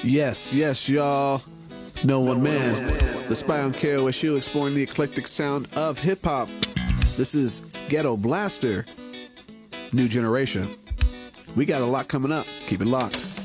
Yes, y'all. No One Man. The Spy on KOSU exploring the eclectic sound of hip hop. This is Ghetto Blaster. New generation. We got a lot coming up. Keep it locked.